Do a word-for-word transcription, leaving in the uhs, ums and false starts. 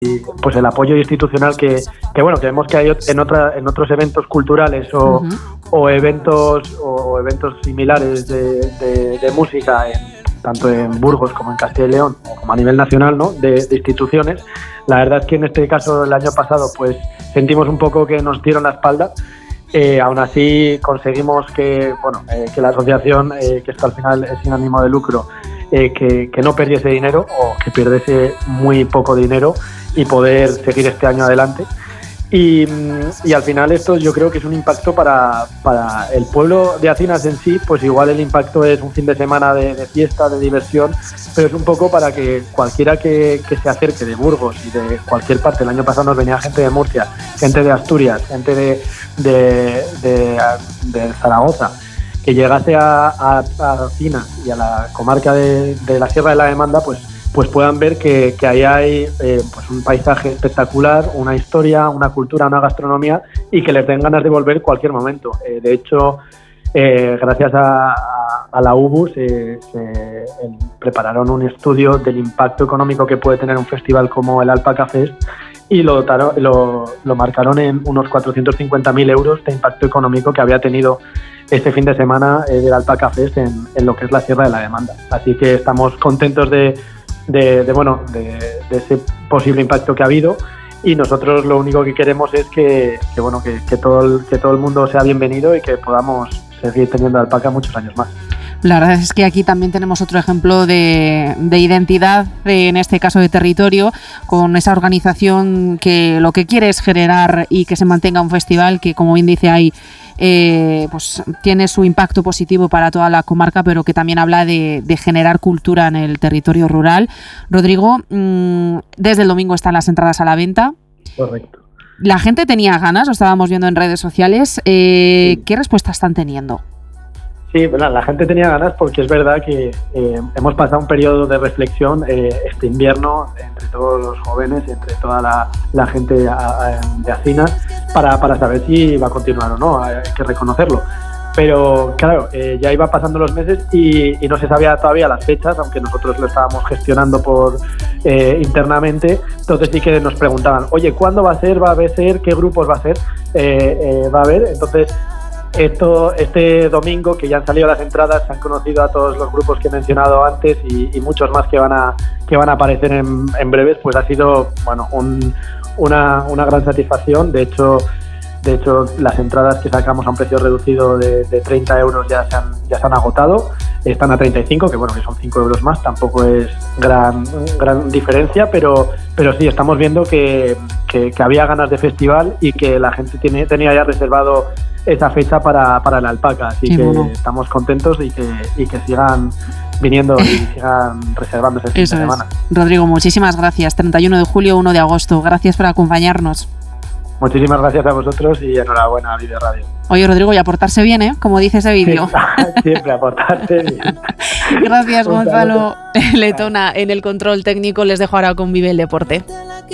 pues el apoyo institucional que, que bueno que vemos que hay en otra en otros eventos culturales o, uh-huh. o eventos o eventos similares de, de, de música en, tanto en Burgos como en Castilla y León o como a nivel nacional, ¿no? de, de instituciones. La verdad es que en este caso el año pasado pues sentimos un poco que nos dieron la espalda. Eh, aún así conseguimos que bueno eh, que la asociación, eh, que esto al final es sin ánimo de lucro, eh, que, que no perdiese dinero o que perdiese muy poco dinero y poder seguir este año adelante. Y, y al final esto yo creo que es un impacto para, para el pueblo de Acinas en sí, pues igual el impacto es un fin de semana de, de fiesta, de diversión, pero es un poco para que cualquiera que, que se acerque de Burgos y de cualquier parte. El año pasado nos venía gente de Murcia, gente de Asturias, gente de, de, de, de Zaragoza, que llegase a, a, a Acinas y a la comarca de, de la Sierra de la Demanda, pues pues puedan ver que, que ahí hay eh, pues un paisaje espectacular, una historia, una cultura, una gastronomía, y que les den ganas de volver cualquier momento. Eh, de hecho, eh, gracias a, a, a la U B U se, se eh, prepararon un estudio del impacto económico que puede tener un festival como el Alpaca Fest y lo, dotaron, lo, lo marcaron en unos cuatrocientos cincuenta mil euros de impacto económico que había tenido este fin de semana eh, del Alpaca Fest en, en lo que es la Sierra de la Demanda. Así que estamos contentos de De, de bueno de, de ese posible impacto que ha habido, y nosotros lo único que queremos es que, que bueno que, que todo el, que todo el mundo sea bienvenido y que podamos seguir teniendo alpaca muchos años más. La verdad es que aquí también tenemos otro ejemplo de, de identidad, de, en este caso de territorio, con esa organización que lo que quiere es generar y que se mantenga un festival que, como bien dice ahí, eh, pues tiene su impacto positivo para toda la comarca, pero que también habla de, de generar cultura en el territorio rural. Rodrigo, mmm, desde el domingo están las entradas a la venta. Correcto. La gente tenía ganas, lo estábamos viendo en redes sociales. Eh, sí. ¿Qué respuesta están teniendo? Sí, bueno, la gente tenía ganas porque es verdad que eh, hemos pasado un periodo de reflexión eh, este invierno entre todos los jóvenes, entre toda la, la gente a, a, de Acinas, para, para saber si va a continuar o no, hay que reconocerlo. Pero claro, eh, ya iban pasando los meses y, y no se sabía todavía las fechas, aunque nosotros lo estábamos gestionando por eh, internamente. Entonces sí que nos preguntaban, oye, ¿cuándo va a ser? ¿Va a ser? ¿Qué grupos va a ser? Eh, eh, ¿Va a haber? Entonces... Esto, este domingo, que ya han salido las entradas, se han conocido a todos los grupos que he mencionado antes y, y muchos más que van a que van a aparecer en, en breves, pues ha sido bueno un, una, una gran satisfacción. De hecho, de hecho las entradas que sacamos a un precio reducido de, de treinta euros ya se han ya se han agotado, están a treinta y cinco, que bueno, que son cinco euros más, tampoco es gran gran diferencia, pero pero sí estamos viendo que, que, que había ganas de festival y que la gente tiene, tenía ya reservado esa fecha para, para la alpaca, así sí, que bueno. Estamos contentos y que, y que sigan viniendo y sigan reservando ese fin de semana. Rodrigo, muchísimas gracias. treinta y uno de julio, uno de agosto. Gracias por acompañarnos. Muchísimas gracias a vosotros y enhorabuena a Vive Radio. Oye, Rodrigo, y a portarse bien, ¿eh? Como dice ese vídeo. Siempre a portarse bien. Gracias, Gonzalo Letona. En el control técnico les dejo ahora con Vive el Deporte.